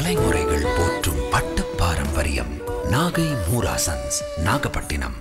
தலைமுறைகள் போற்றும் பட்டு பாரம்பரியம். நாகை மூராசன்ஸ், நாகப்பட்டினம்.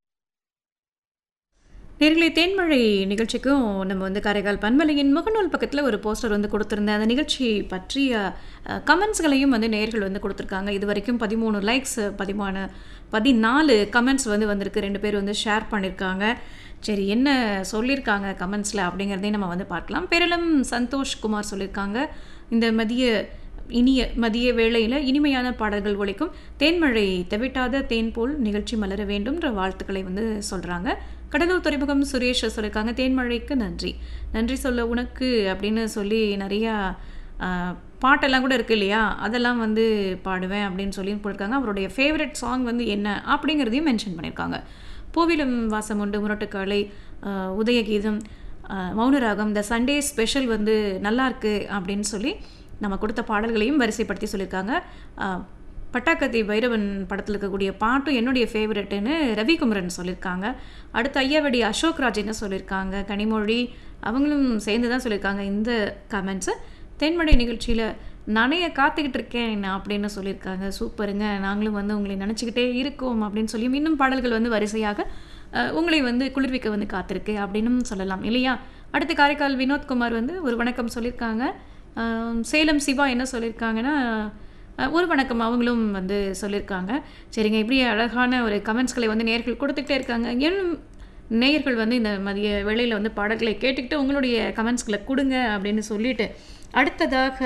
நேர்களை தேன்மழை நிகழ்ச்சிக்கும் நம்ம வந்து காரைக்கால் பண்பலையின் முகநூல் பக்கத்தில் ஒரு போஸ்டர் வந்து கொடுத்துருந்தேன். அந்த நிகழ்ச்சி பற்றிய கமெண்ட்ஸ்களையும் வந்து நேர்கள் வந்து கொடுத்துருக்காங்க. இது வரைக்கும் 13 லைக்ஸ் 14 கமெண்ட்ஸ் வந்து வந்திருக்கு. 2 பேர் வந்து ஷேர் பண்ணியிருக்காங்க. சரி, என்ன சொல்லியிருக்காங்க கமெண்ட்ஸில் அப்படிங்கிறதையும் நம்ம வந்து பார்க்கலாம். பேரளம் சந்தோஷ் குமார் சொல்லியிருக்காங்க, இந்த மதிய வேளையில் இனிமையான பாடல்கள் ஒலிக்கும், தேன்மழை தவிட்டாத தேன் போல் நிகழ்ச்சி மலர வேண்டும்ன்ற வாழ்த்துக்களை வந்து சொல்கிறாங்க. கடலூர் துறைமுகம் சுரேஷ் சொல்லியிருக்காங்க, தேன்மழைக்கு நன்றி சொல்ல உனக்கு அப்படின்னு சொல்லி நிறையா பாட்டெல்லாம் கூட இருக்குது இல்லையா, அதெல்லாம் வந்து பாடுவேன் அப்படின்னு சொல்லி போயிருக்காங்க. அவருடைய ஃபேவரட் சாங் வந்து என்ன அப்படிங்கிறதையும் மென்ஷன் பண்ணியிருக்காங்க. பூவிலும் வாசம் உண்டு, முரட்டுக்காலை, உதயகீதம், மௌனராகம், இந்த சண்டே ஸ்பெஷல் வந்து நல்லாயிருக்கு அப்படின்னு சொல்லி நம்ம கொடுத்த பாடல்களையும் வரிசைப்படுத்தி சொல்லியிருக்காங்க. பட்டாக்கத்தி பைரவன் படத்தில் இருக்கக்கூடிய பாட்டும் என்னுடைய ஃபேவரெட்டுன்னு ரவிகுமரன் சொல்லியிருக்காங்க. அடுத்து ஐயாவடி அசோக் ராஜ் என்ன சொல்லியிருக்காங்க, கனிமொழி அவங்களும் சேர்ந்து தான் சொல்லியிருக்காங்க இந்த கமெண்ட்ஸு. தென்மழை நிகழ்ச்சியில் நனைய காத்துக்கிட்டு இருக்கேன் அப்படின்னு சொல்லியிருக்காங்க. சூப்பருங்க, நாங்களும் வந்து உங்களை நினச்சிக்கிட்டே இருக்கோம் அப்படின்னு சொல்லி இன்னும் பாடல்கள் வந்து வரிசையாக உங்களை வந்து குளிர்விக்க வந்து காத்திருக்கு அப்படின்னு சொல்லலாம் இல்லையா. அடுத்து காரைக்கால் வினோத்குமார் வந்து ஒரு வணக்கம் சொல்லியிருக்காங்க. சேலம் சிவா என்ன சொல்லியிருக்காங்கன்னா, ஒரு வணக்கம் அவங்களும் வந்து சொல்லியிருக்காங்க. சரிங்க, இப்படி அழகான ஒரு கமெண்ட்ஸ்களை வந்து நேயர்கள் கொடுத்துக்கிட்டே இருக்காங்க. இன்னும் நேயர்கள் வந்து இந்த மதிய வேளையில் வந்து பாடல்களை கேட்டுக்கிட்டு உங்களுடைய கமெண்ட்ஸ்களை கொடுங்க அப்படின்னு சொல்லிட்டு, அடுத்ததாக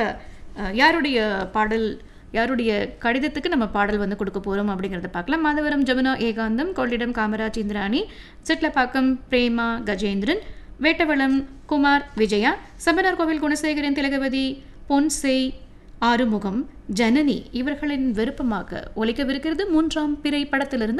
யாருடைய கடிதத்துக்கு நம்ம பாடல் வந்து கொடுக்க போகிறோம் அப்படிங்கிறத பார்க்கலாம். மாதவரம் ஜமுனா ஏகாந்தம், கொள்ளிடம் காமராஜ் இந்திராணி, சிட்லப்பாக்கம் பிரேமா கஜேந்திரன், வேட்டவளம் குமார் விஜயா, சமணர் கோவில் குணசேகரன், திலகவதி, பொன்செய், ஆறுமுகம், ஜனனி இவர்களின் விருப்பமாக ஒலிக்கவிருக்கிறது 3ஆம் பிறை படத்திலிருந்து